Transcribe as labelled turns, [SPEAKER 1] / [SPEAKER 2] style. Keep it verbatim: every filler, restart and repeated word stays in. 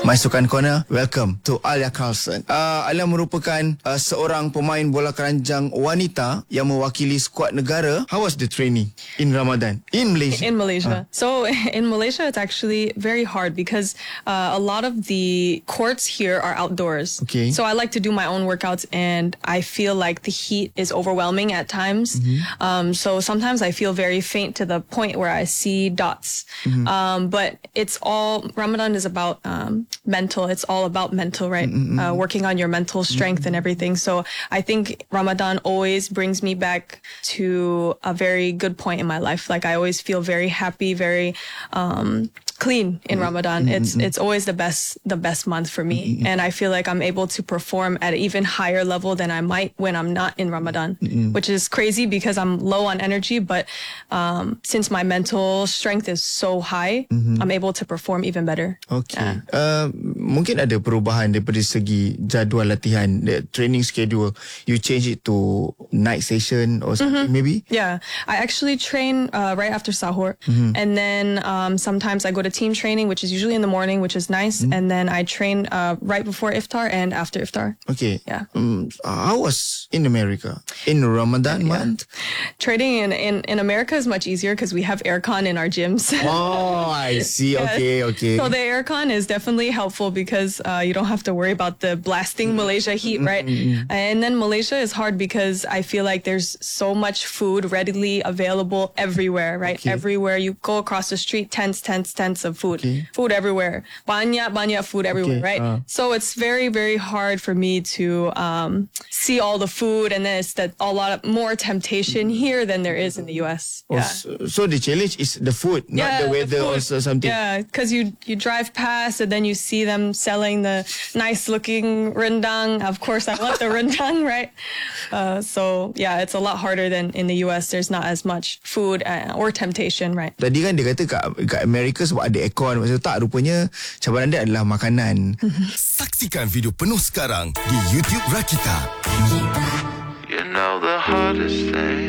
[SPEAKER 1] My Sukan Corner, welcome to Alia Carlson. Uh, Alia merupakan uh, seorang pemain bola keranjang wanita yang mewakili skuad negara. How was the training in Ramadan in Malaysia?
[SPEAKER 2] In Malaysia.
[SPEAKER 1] Uh.
[SPEAKER 2] So in Malaysia, it's actually very hard because uh, a lot of the courts here are outdoors.
[SPEAKER 1] Okay.
[SPEAKER 2] So I like to do my own workouts, and I feel like the heat is overwhelming at times. Mm-hmm. Um, so sometimes I feel very faint to the point where I see dots. Mm-hmm. Um, but it's all, Ramadan is about um, mental. It's all about mental, right? Mm-hmm. Uh, working on your mental strength mm-hmm. and everything. So I think Ramadan always brings me back to a very good point in my life. Like I always feel very happy, very um, clean in Ramadan. Mm-hmm. It's it's always the best the best month for me, mm-hmm. and I feel like I'm able to perform at an even higher level than I might when I'm not in Ramadan, mm-hmm. which is crazy because I'm low on energy. But um, since my mental strength is so high, mm-hmm. I'm able to perform even better.
[SPEAKER 1] Okay.
[SPEAKER 2] Yeah.
[SPEAKER 1] Uh, mungkin ada perubahan daripada segi jadual latihan, the training schedule. You change it to night session or something, mm-hmm. maybe?
[SPEAKER 2] Yeah, I actually train uh, right after sahur, mm-hmm. and then um, sometimes I go to team training, which is usually in the morning, which is nice, mm-hmm. and then I train uh, right before iftar and after iftar.
[SPEAKER 1] Okay.
[SPEAKER 2] Yeah.
[SPEAKER 1] Um, how was in America in Ramadan yeah. month?
[SPEAKER 2] Training in, in, in America is much easier because we have aircon in our gyms.
[SPEAKER 1] Oh, I see. Yes. Okay, okay.
[SPEAKER 2] So the aircon is definitely helpful because uh, you don't have to worry about the blasting Malaysia heat, right? Mm-hmm. And then Malaysia is hard because I feel like there's so much food readily available everywhere, right?
[SPEAKER 1] Okay.
[SPEAKER 2] Everywhere you go across the street, tents, tents, tents of food. Okay. Food everywhere. Banyak, banyak food everywhere,
[SPEAKER 1] okay.
[SPEAKER 2] right?
[SPEAKER 1] Uh.
[SPEAKER 2] So it's very, very hard for me to um, see all the food, and then it's that a lot of more temptation here than there is in the U S.
[SPEAKER 1] Oh,
[SPEAKER 2] yeah.
[SPEAKER 1] so, so the challenge is the food, not
[SPEAKER 2] yeah,
[SPEAKER 1] the weather
[SPEAKER 2] the
[SPEAKER 1] or something.
[SPEAKER 2] Yeah, because you you drive past and then you see them selling the nice looking rendang. Of course, I want the rendang, right? Uh, so yeah, it's a lot harder than in the U S. There's not as much food uh, or temptation, right?
[SPEAKER 1] Tadi kan dia kata kat, kat Amerika sebab ada aircon. Maksudnya tak, rupanya cabaran dia adalah makanan.
[SPEAKER 3] Saksikan video penuh sekarang di YouTube Rakita.
[SPEAKER 4] You know the hardest thing